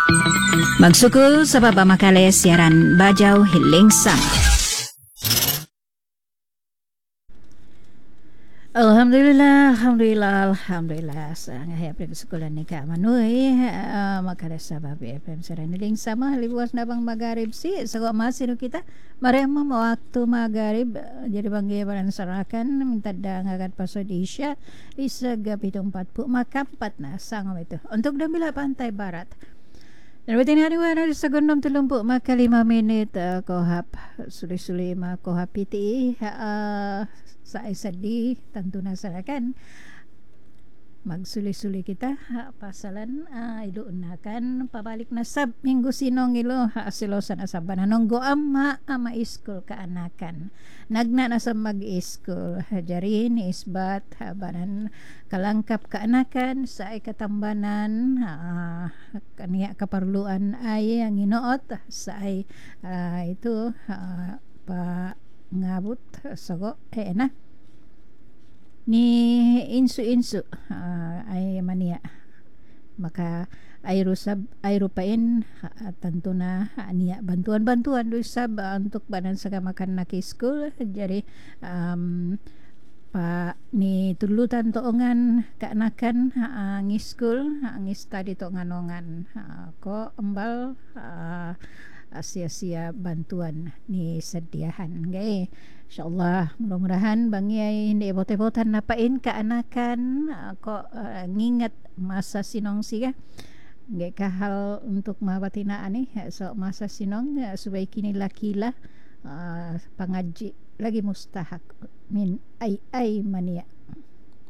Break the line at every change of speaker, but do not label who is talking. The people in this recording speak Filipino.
Magsukol sa baba makale siaran Bajaw Hiling Sama. Alhamdulillah sa ngahapon sekolah ni Kak Manoy makale sa Babi FM siaran Hiling Sama libuas na bang magarib si sa masino kita marema mo waktu magarib jadi banggi baran sarakan minta dangagat pasod Asia isa gapitong 40 makampat na sangam itu untuk damila pantai barat. Narwatin hari wala sa gondom tulumpo maka 5 minit kohap suli-suli kohap piti sa isadi tentu nasarakan magsuli-suli kita pasalan iluunakan pabalik na sab minggu sinong ilo silosan na saban nonggo ama iskul kaanakan nagna na sa mag-iskul jari ni isbat banan kalangkap kaanakan sa ay katambanan kaniya kaparluan ay ang inoot sa ay itu pa ngabot sago na ni insu ay mania maka ayro pain tanto na niya bantuan do sab untuk banan sa kamakan na school jadi pa ni tulutan toongan kaanakan ang school ang study to nganongan ko embal sia-sia bantuan ni sediahan gay insyaallah mudah-mudahan bangi ay hindi bot-botan napain kaanakan ko ngingat masa sinong siya gay kahal untuk mabatinaan ni so masa sinong subay kini lakila pangaji lagi mustahak min ay mania